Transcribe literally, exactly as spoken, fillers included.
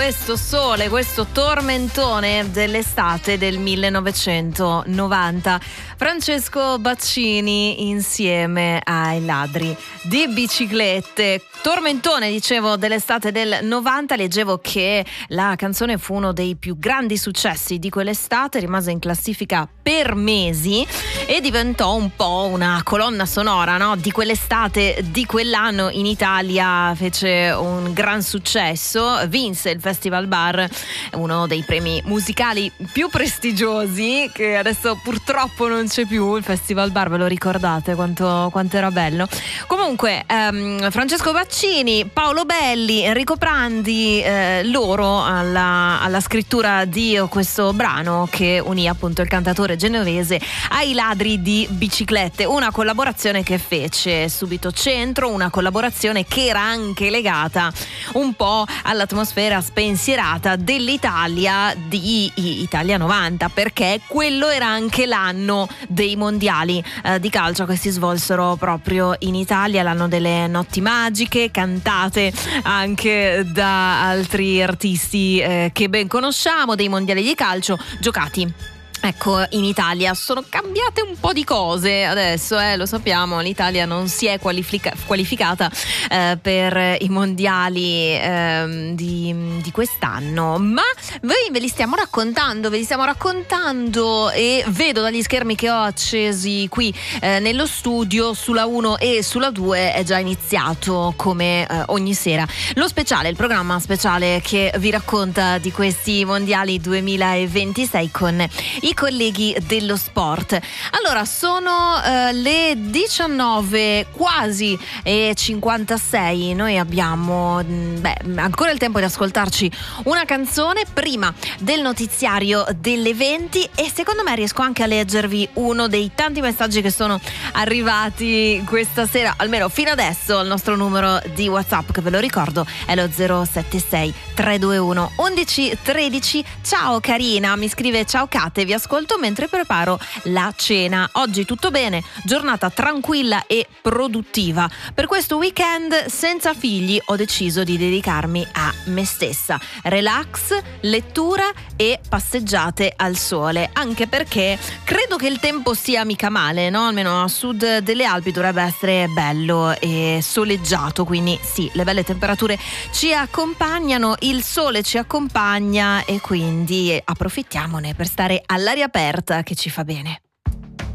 questo sole, questo tormentone dell'estate del millenovecentonovanta. Francesco Baccini insieme ai Ladri di Biciclette. Tormentone, dicevo, dell'estate del novanta. Leggevo che la canzone fu uno dei più grandi successi di quell'estate, rimase in classifica per mesi e diventò un po' una colonna sonora, no? Di quell'estate, di quell'anno. In Italia fece un gran successo, vinse il Festival Bar, uno dei premi musicali più prestigiosi, che adesso purtroppo non c'è più. Il Festival Bar, ve lo ricordate quanto, quanto era bello? Comunque ehm, Francesco Baccini, Paolo Belli, Enrico Prandi, eh, loro alla, alla scrittura di questo brano che unì appunto il cantatore genovese ai Ladri di Biciclette, una collaborazione che fece subito centro, una collaborazione che era anche legata un po' all'atmosfera spensierata dell'Italia di Italia novanta, perché quello era anche l'anno dei mondiali eh, di calcio che si svolsero proprio in Italia, l'anno delle notti magiche, cantate anche da altri artisti eh, che ben conosciamo, dei mondiali di calcio giocati. Ecco, in Italia sono cambiate un po' di cose adesso, eh, lo sappiamo, l'Italia non si è qualifica- qualificata eh, per i mondiali eh, di, di quest'anno, ma noi ve li stiamo raccontando, ve li stiamo raccontando e vedo dagli schermi che ho accesi qui eh, nello studio, sulla uno e sulla due è già iniziato come eh, ogni sera lo speciale, il programma speciale che vi racconta di questi mondiali duemilaventisei con i colleghi dello sport. Allora, sono eh, le diciannove quasi e cinquantasei. Noi abbiamo beh, ancora il tempo di ascoltarci una canzone prima del notiziario delle venti e secondo me riesco anche a leggervi uno dei tanti messaggi che sono arrivati questa sera, almeno fino adesso. Il nostro numero di WhatsApp, che ve lo ricordo, è lo zero sette sei tre due uno uno uno uno tre. Ciao Carina, mi scrive: ciao Kate, vi ascolto mentre preparo la cena. Oggi tutto bene, giornata tranquilla e produttiva. Per questo weekend senza figli ho deciso di dedicarmi a me stessa. Relax, lettura e passeggiate al sole, anche perché credo che il tempo sia mica male, no? Almeno a sud delle Alpi dovrebbe essere bello e soleggiato, quindi sì, le belle temperature ci accompagnano, il sole ci accompagna e quindi approfittiamone per stare all'aria aperta, che ci fa bene.